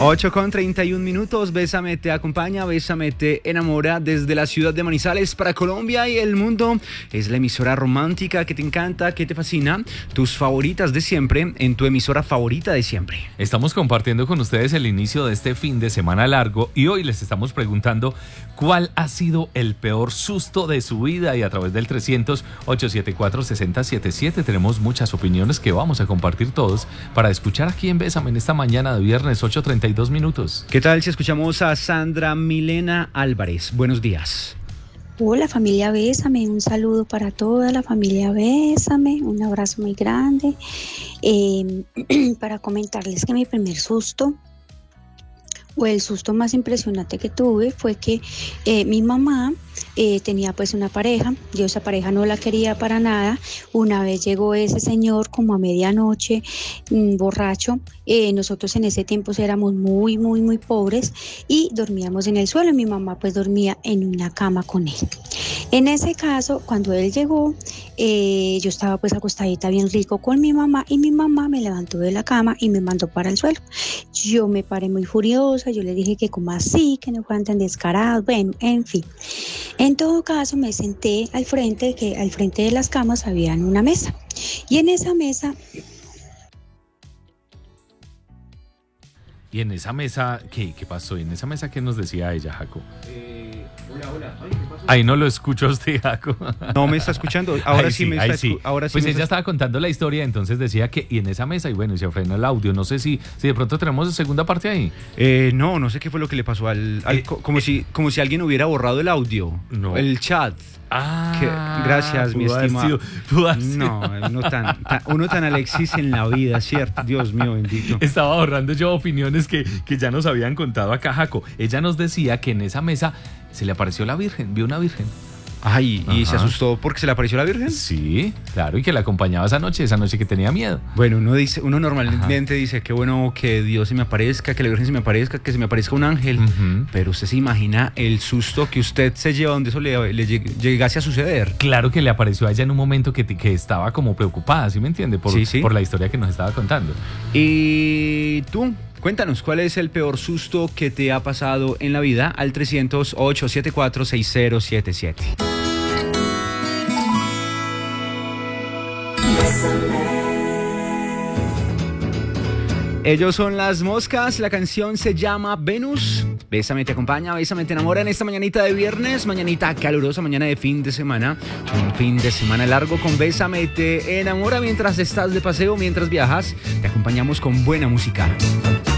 8:31. Bésame te acompaña, Bésame te enamora desde la ciudad de Manizales para Colombia y el mundo. Es la emisora romántica que te encanta, que te fascina. Tus favoritas de siempre en tu emisora favorita de siempre. Estamos compartiendo con ustedes el inicio de este fin de semana largo y hoy les estamos preguntando cuál ha sido el peor susto de su vida, y a través del 300-874-6077 tenemos muchas opiniones que vamos a compartir todos para escuchar aquí en Bésame en esta mañana de viernes 8:32. ¿Qué tal si escuchamos a Sandra Milena Álvarez? Buenos días. Hola familia Bésame, un saludo para toda la familia Bésame, un abrazo muy grande. Para comentarles que mi primer susto, o el susto más impresionante que tuve, fue que mi mamá tenía pues una pareja. Yo esa pareja no la quería para nada. Una vez llegó ese señor como a medianoche, borracho. Nosotros en ese tiempo éramos muy pobres y dormíamos en el suelo. Mi mamá pues dormía en una cama con él. En ese caso, cuando él llegó, yo estaba pues acostadita bien rico con mi mamá y mi mamá me levantó de la cama y me mandó para el suelo. Yo me paré muy furiosa, yo le dije que como así, que no fueran tan descarados, bueno, en fin. En todo caso me senté al frente, que al frente de las camas había una mesa y en esa mesa... ¿Y en esa mesa qué pasó? ¿Y en esa mesa qué nos decía ella, Jaco? Hola. Ay, ¿qué pasó? Ahí no lo escucho a usted, Jaco. No me está escuchando. Ahora sí me está. Sí. Ahora sí. Pues ella estaba contando la historia, entonces decía que y en esa mesa, y bueno, y se frena el audio. No sé si de pronto tenemos segunda parte ahí. No sé qué fue lo que le pasó como si alguien hubiera borrado el audio. No. El chat. Gracias, mi estimado. No, uno tan Alexis en la vida, ¿cierto? Dios mío, bendito. Estaba ahorrando yo opiniones que ya nos habían contado acá, Jaco. Ella nos decía que en esa mesa se le apareció la Virgen, vio una Virgen. Ay, ¿y Ajá. se asustó porque se le apareció la Virgen? Sí, claro, y que la acompañaba esa noche que tenía miedo. Bueno, uno normalmente dice, qué bueno que Dios se me aparezca, que la Virgen se me aparezca, que se me aparezca un ángel. Uh-huh. Pero usted se imagina el susto que usted se lleva donde eso le llegase a suceder. Claro que le apareció a ella en un momento que estaba como preocupada, ¿sí me entiende? Por la historia que nos estaba contando. Y tú, cuéntanos, ¿cuál es el peor susto que te ha pasado en la vida? Al 300-874-6077. Ellos son Las Moscas, la canción se llama Venus. Bésame te acompaña, Bésame te enamora en esta mañanita de viernes, mañanita calurosa, mañana de fin de semana. Un fin de semana largo con Bésame te enamora. Mientras estás de paseo, mientras viajas, te acompañamos con buena música.